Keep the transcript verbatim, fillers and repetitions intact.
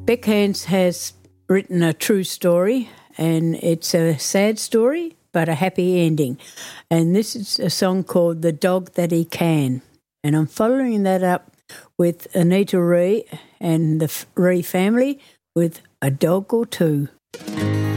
Beck Hands has written a true story, and it's a sad story, but a happy ending. And this is a song called The Dog That He Can. And I'm following that up with Anita Ree and the Ree family with A Dog or Two.